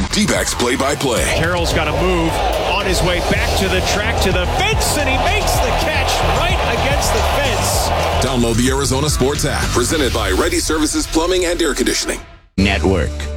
D-backs play-by-play. Carroll's got to move on his way back to the track, to the fence, and he makes the catch right against the fence. Download the Arizona Sports app, presented by Ready Services Plumbing and Air Conditioning Network.